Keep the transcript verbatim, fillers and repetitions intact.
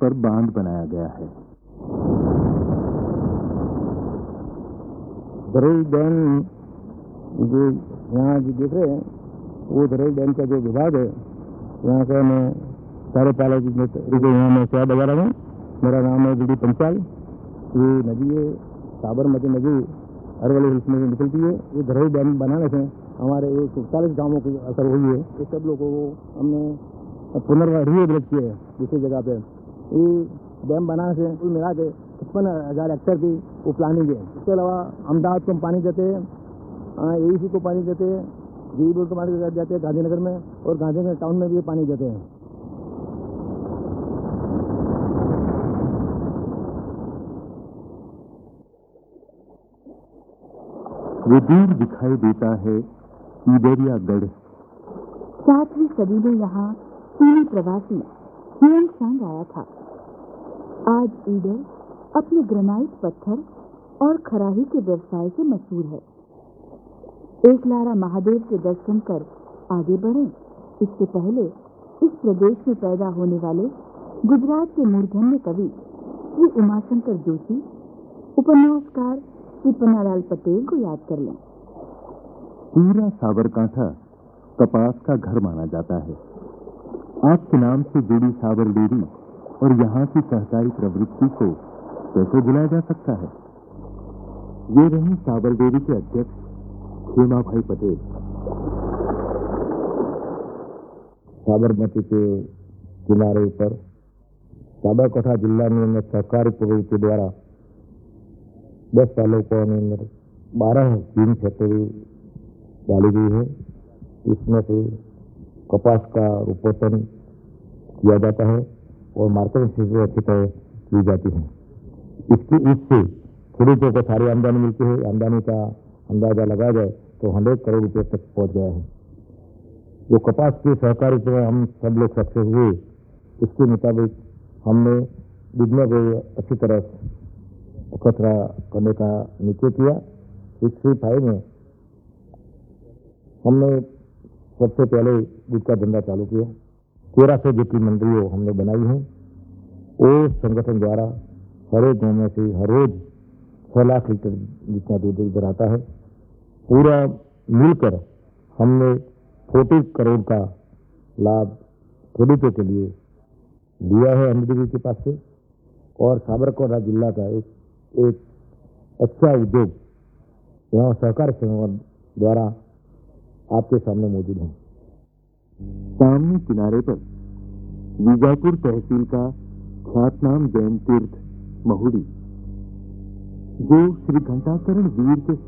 पर बांध बनाया गया है। धरोई डैम जो यहाँ जो देख रहे हैं वो धरोई डैम का जो विभाग है, यहाँ का मैं कार्यपालक यहाँ मैं सेवा बजा रहा हूँ। मेरा नाम है डी पंचाल। ये नदी है साबरमती नदी अरवली हिल्स में निकलती है। ये धरोई डैम बनाने से हमारे एक सौ चालीस गाँवों की असर हुई है। ये सब लोगों को हमने पुनर्वास रिहेबिलिट किए है दूसरी जगह पे। ये डैम बनाने से कुल मिला के पचपन हजार हेक्टेयर की वो प्लानिंग है। इसके अलावा अहमदाबाद को हम पानी देते हैं, ए सी को पानी देते हैं, जी बोर्ड को पानी देते हैं गांधीनगर में, और गांधीनगर टाउन में भी पानी देते हैं। वो दूर दिखाई देता है ईदरियागढ़। सातवीं सदी में यहाँ चीनी प्रवासी हियन सांग आया था। आज ईडर अपने ग्रेनाइट पत्थर और खराही के व्यवसाय से मशहूर है। एकलारा महादेव के दर्शन कर आगे बढ़ें। इससे पहले इस प्रदेश में पैदा होने वाले गुजरात के मूर्धन्य कवि श्री उमाशंकर जोशी, उपन्यासकार श्री पन्नालाल पटेल को याद कर लें। पूरा साबरकांठा कपास का घर माना जाता है। आपके नाम से जुड़ी साबर डेयरी और यहाँ की सहकारी प्रवृत्ति को कैसे भुलाया जा सकता है। ये रही साबर डेयरी के अध्यक्ष खेमा भाई पटेल। साबरमती के किनारे पर साबरकांठा जिला में सहकारी प्रवृत्ति द्वारा दस सालों को अंदर बारह तीन फैक्ट्री डाली गई है। इसमें से कपास का रोपोत्तन किया जाता है और मार्केटिंग से अच्छी तरह की जाती है। इसकी इससे खेडूतों को सारी आमदनी मिलती है। आमदनी का अंदाजा लगाया जाए तो हंड्रेड करोड़ रुपए तक पहुंच गया है। जो कपास के सहकारी में हम सब लोग सक्सेस हुए, उसके मुताबिक हमने बिजनेस को अच्छी तरह कचरा करने का निश्चय किया। सिक्सटी फाइव में हमने सबसे पहले दूध का धंधा चालू किया। तेरह सौ जितनी मंडियों हमने बनाई हैं। वो संगठन द्वारा हर एक गाँव में से हर रोज छह लाख लीटर जितना दूध इधर आता है। पूरा मिलकर हमने चालीस करोड़ का लाभ खेडूतों के लिए दिया है एमडीबी के पास से। और साबरकांठा जिला का एक एक अच्छा उद्योग यहाँ सहकारी संगठन द्वारा आपके सामने मौजूद है। सामने किनारे पर बीजापुर तहसील का ख्यातनाम जैन तीर्थ महुड़ी, जो श्री घंटाकरण वीर के